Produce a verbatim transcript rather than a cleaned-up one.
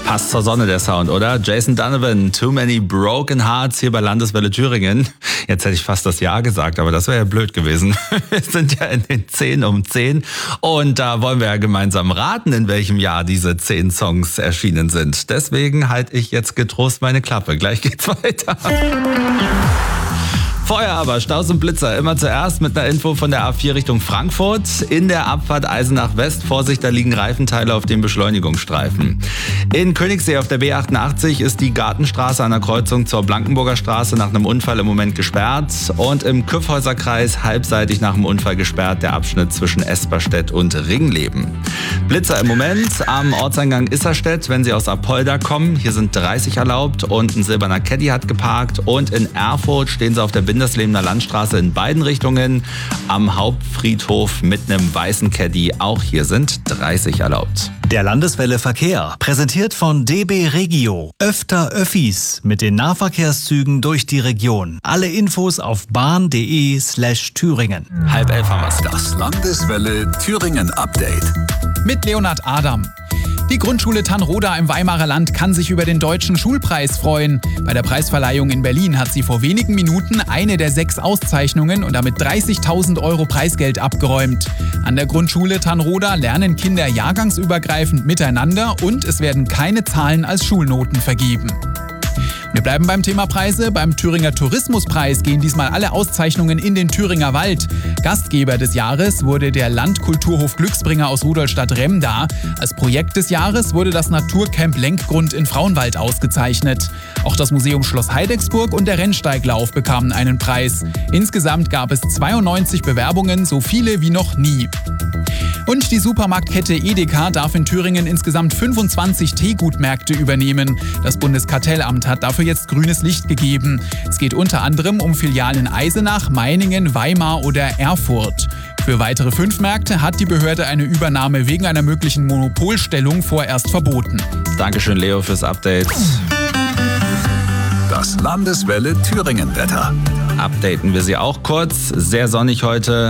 Passt zur Sonne der Sound, oder? Jason Donovan, Too Many Broken Hearts hier bei Landeswelle Thüringen. Jetzt hätte ich fast das Jahr gesagt, aber das wäre ja blöd gewesen. Wir sind ja in den zehn um zehn und da wollen wir ja gemeinsam raten, in welchem Jahr diese zehn Songs erschienen sind. Deswegen halte ich jetzt getrost meine Klappe. Gleich geht's weiter. Vorher aber Staus und Blitzer. Immer zuerst mit einer Info von der A vier Richtung Frankfurt. In der Abfahrt Eisenach West. Vorsicht, da liegen Reifenteile auf dem Beschleunigungsstreifen. In Königssee auf der B achtundachtzig ist die Gartenstraße an der Kreuzung zur Blankenburger Straße nach einem Unfall im Moment gesperrt. Und im Kyffhäuserkreis halbseitig nach dem Unfall gesperrt der Abschnitt zwischen Esperstedt und Ringleben. Blitzer im Moment am Ortseingang Isserstedt, wenn Sie aus Apolda kommen. Hier sind dreißig erlaubt und ein silberner Caddy hat geparkt. Und in Erfurt stehen Sie auf der Binderslebener Landstraße in beiden Richtungen am Hauptfriedhof mit einem weißen Caddy. Auch hier sind dreißig erlaubt. Der Landeswelle Verkehr, präsentiert von D B Regio. Öfter Öffis mit den Nahverkehrszügen durch die Region. Alle Infos auf bahn.de slash Thüringen. Halb elf haben wir's. Das Landeswelle Thüringen Update. Mit Leonhard Adam. Die Grundschule Tannroda im Weimarer Land kann sich über den Deutschen Schulpreis freuen. Bei der Preisverleihung in Berlin hat sie vor wenigen Minuten eine der sechs Auszeichnungen und damit dreißigtausend Euro Preisgeld abgeräumt. An der Grundschule Tannroda lernen Kinder jahrgangsübergreifend miteinander und es werden keine Zahlen als Schulnoten vergeben. Wir bleiben beim Thema Preise. Beim Thüringer Tourismuspreis gehen diesmal alle Auszeichnungen in den Thüringer Wald. Gastgeber des Jahres wurde der Landkulturhof Glücksbringer aus Rudolstadt-Remda. Als Projekt des Jahres wurde das Naturcamp Lenkgrund in Frauenwald ausgezeichnet. Auch das Museum Schloss Heidecksburg und der Rennsteiglauf bekamen einen Preis. Insgesamt gab es zweiundneunzig Bewerbungen, so viele wie noch nie. Und die Supermarktkette Edeka darf in Thüringen insgesamt fünfundzwanzig Teegutmärkte übernehmen. Das Bundeskartellamt hat dafür jetzt grünes Licht gegeben. Es geht unter anderem um Filialen in Eisenach, Meiningen, Weimar oder Erfurt. Für weitere fünf Märkte hat die Behörde eine Übernahme wegen einer möglichen Monopolstellung vorerst verboten. Dankeschön, Leo, fürs Update. Das Landeswelle Thüringen Wetter. Updaten wir Sie auch kurz. Sehr sonnig heute.